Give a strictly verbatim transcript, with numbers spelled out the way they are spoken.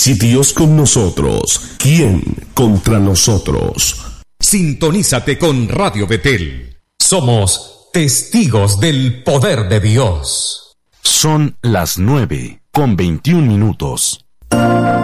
Si Dios con nosotros, ¿quién contra nosotros? Sintonízate con Radio Betel. Somos testigos del poder de Dios. Son las nueve con veintiún minutos.